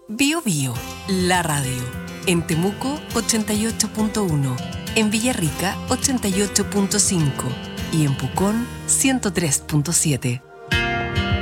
Bio Bio, la radio. En Temuco 88.1, en Villarrica 88.5 y en Pucón 103.7.